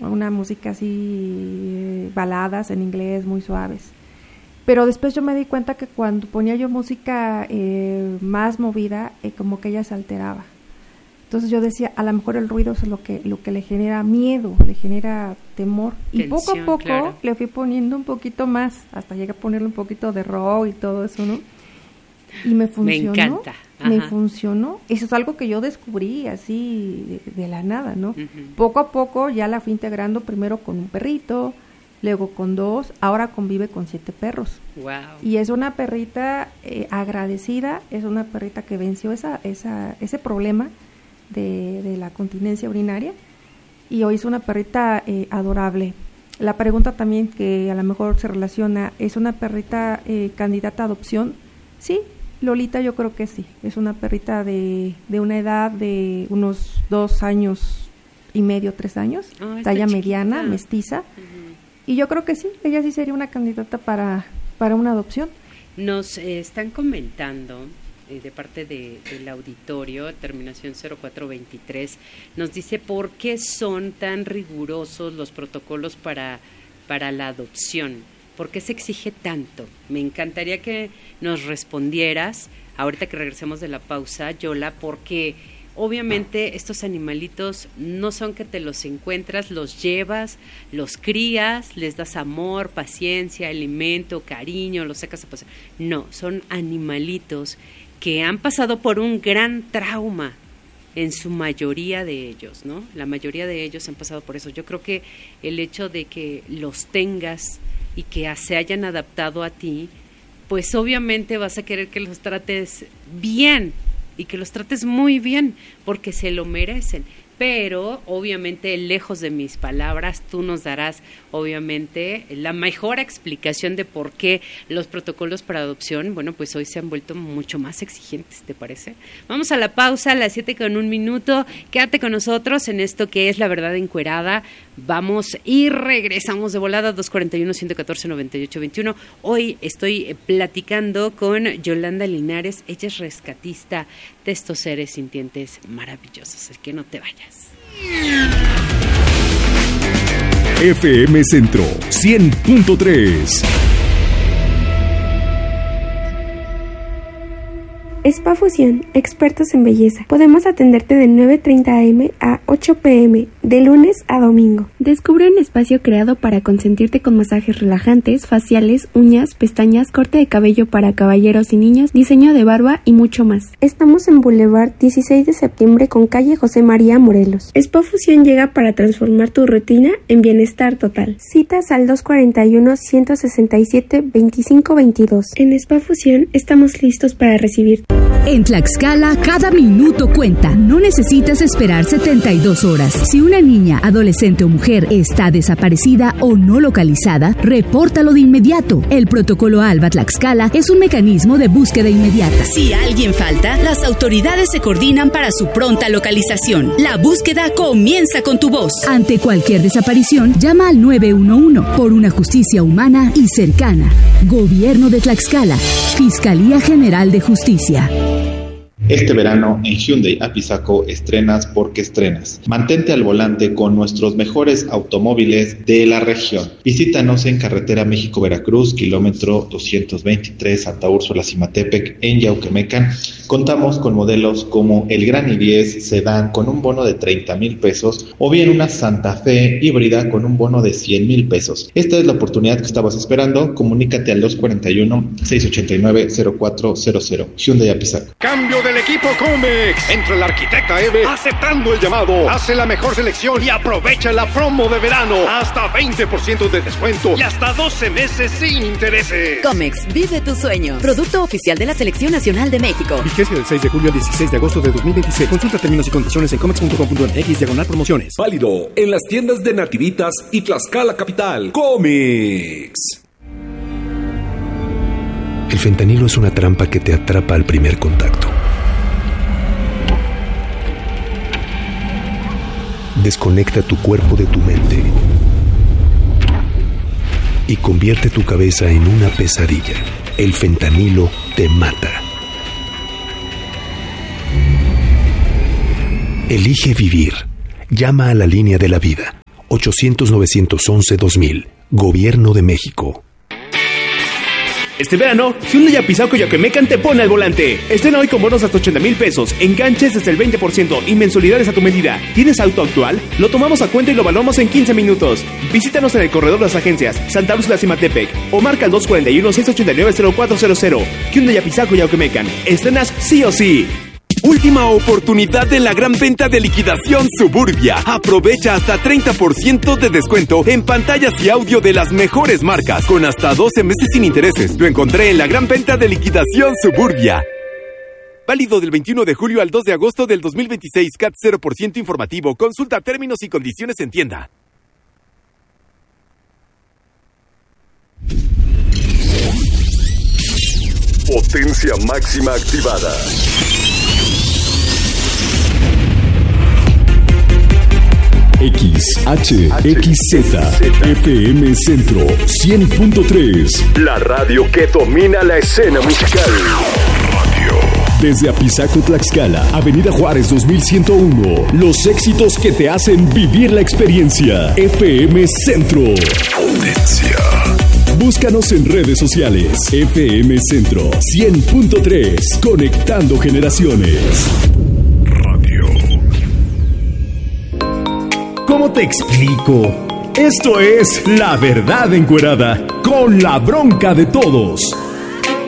una música así, baladas en inglés muy suaves. Pero después yo me di cuenta que cuando ponía yo música más movida, como que ella se alteraba. Entonces yo decía, a lo mejor el ruido es lo que le genera miedo, le genera temor. Tensión, y poco a poco claro, le fui poniendo un poquito más, hasta llegué a ponerle un poquito de rock y todo eso, ¿no? Y me funcionó. Me encanta. Ajá. Me funcionó. Eso es algo que yo descubrí así de la nada, ¿no? Uh-huh. Poco a poco ya la fui integrando, primero con un perrito, luego con 2, ahora convive con 7 perros. Wow. Y es una perrita agradecida, es una perrita que venció ese problema de la continencia urinaria, y hoy es una perrita adorable. La pregunta también que a lo mejor se relaciona, ¿es una perrita candidata a adopción? Sí, Lolita yo creo que sí, es una perrita de una edad de unos 2 años y medio, 3 años, talla mediana, mestiza, uh-huh. Y yo creo que sí, ella sí sería una candidata para una adopción. Nos están comentando de parte del auditorio, terminación 0423, nos dice por qué son tan rigurosos los protocolos para la adopción. ¿Por qué se exige tanto? Me encantaría que nos respondieras, ahorita que regresemos de la pausa, Yola, porque obviamente estos animalitos no son que te los encuentras, los llevas, los crías, les das amor, paciencia, alimento, cariño, los sacas a pasear. No, son animalitos que han pasado por un gran trauma, en su mayoría de ellos, ¿no? La mayoría de ellos han pasado por eso. Yo creo que el hecho de que los tengas y que se hayan adaptado a ti, pues obviamente vas a querer que los trates bien y que los trates muy bien, porque se lo merecen. Pero obviamente, lejos de mis palabras, tú nos darás obviamente la mejor explicación de por qué los protocolos para adopción, bueno, pues hoy se han vuelto mucho más exigentes, ¿te parece? Vamos a la pausa a las 7:01. Quédate con nosotros en esto que es La Verdad Encuerada. Vamos y regresamos de volada, 241-114-9821. Hoy estoy platicando con Yolanda Linares. Ella es rescatista de estos seres sintientes maravillosos. Así que no te vayas. FM Centro 100.3. Spa Fusión, expertos en belleza. Podemos atenderte de 9:30 a.m. a 8 p.m. de lunes a domingo. Descubre un espacio creado para consentirte con masajes relajantes, faciales, uñas, pestañas, corte de cabello para caballeros y niños, diseño de barba y mucho más. Estamos en Boulevard 16 de septiembre con calle José María Morelos. Spa Fusión llega para transformar tu rutina en bienestar total. Citas al 241-167-2522. En Spa Fusión estamos listos para recibirte. En Tlaxcala, cada minuto cuenta. No necesitas esperar 72 horas. Si una niña, adolescente o mujer está desaparecida o no localizada, repórtalo de inmediato. El protocolo ALBA Tlaxcala es un mecanismo de búsqueda inmediata. Si alguien falta, las autoridades se coordinan para su pronta localización. La búsqueda comienza con tu voz. Ante cualquier desaparición, llama al 911 por una justicia humana y cercana. Gobierno de Tlaxcala. Fiscalía General de Justicia. Este verano en Hyundai Apizaco estrenas porque estrenas. Mantente al volante con nuestros mejores automóviles de la región. Visítanos en carretera México-Veracruz, kilómetro 223, Santa Úrsula Cimatepec, en Yauquemecan. Contamos con modelos como el Gran i10 Sedán con un bono de 30,000 pesos o bien una Santa Fe híbrida con un bono de 100,000 pesos. Esta es la oportunidad que estabas esperando. Comunícate al 241-689-0400. Hyundai Apizaco. Cambio del equipo Comex. Entra el arquitecta Eve aceptando el llamado. Hace la mejor selección y aprovecha la promo de verano. Hasta 20% de descuento y hasta 12 meses sin intereses. Comex, vive tu sueño. Producto oficial de la Selección Nacional de México. Vigencia del 6 de julio al 16 de agosto de 2026. Consulta términos y condiciones en comex.com.mx/promociones. Válido en las tiendas de Nativitas y Tlaxcala Capital. Comex. El fentanilo es una trampa que te atrapa al primer contacto. Desconecta tu cuerpo de tu mente y convierte tu cabeza en una pesadilla. El fentanilo te mata. Elige vivir. Llama a la línea de la vida. 800-911-2000. Gobierno de México. Este verano, Hyundai Apizaco y Oquemecan te pone al volante. Estrena hoy con bonos hasta 80,000 pesos, enganches desde el 20% y mensualidades a tu medida. ¿Tienes auto actual? Lo tomamos a cuenta y lo evaluamos en 15 minutos. Visítanos en el corredor de las agencias Santa Úrsula Cimatepec o marca al 241-689-0400. Hyundai Apizaco y Oquemecan. Estrenas sí o sí. Última oportunidad en la gran venta de liquidación Suburbia. Aprovecha hasta 30% de descuento en pantallas y audio de las mejores marcas, con hasta 12 meses sin intereses. Lo encontré en la gran venta de liquidación Suburbia. Válido del 21 de julio al 2 de agosto del 2026. CAT 0% informativo. Consulta términos y condiciones en tienda. Potencia máxima activada. XHXZ FM Centro 100.3. La radio que domina la escena musical. Desde Apizaco, Tlaxcala, Avenida Juárez 2101. Los éxitos que te hacen vivir la experiencia. FM Centro. Potencia. Búscanos en redes sociales. FM Centro 100.3. Conectando generaciones. ¿Cómo te explico? Esto es La Verdad Encuerada, con la bronca de todos.